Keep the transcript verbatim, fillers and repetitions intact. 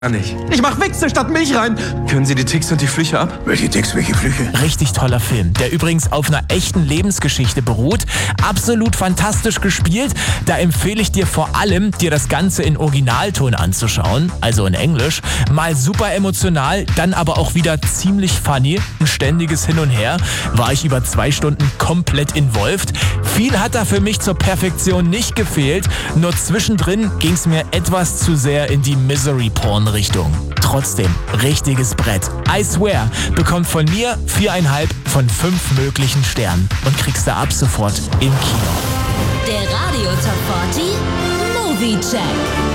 nicht. Ich mach Wichse statt Milch rein. Können Sie die Ticks und die Flüche ab? Welche Ticks, welche Flüche? Richtig toller Film, der übrigens auf einer echten Lebensgeschichte beruht. Absolut fantastisch gespielt. Da empfehle ich dir vor allem, dir das Ganze in Originalton anzuschauen, also in Englisch. Mal super emotional, dann aber auch wieder ziemlich funny. Ein ständiges Hin und Her. War ich über zwei Stunden komplett involviert. Viel hat da für mich zur Perfektion nicht gefehlt. Nur zwischendrin ging es mir etwas zu sehr in die Misery-Porn Richtung. Trotzdem, richtiges Brett. I swear, bekommt von mir viereinhalb von fünf möglichen Sternen und kriegst du ab sofort im Kino. Der Radio Top vierzig Movie Check.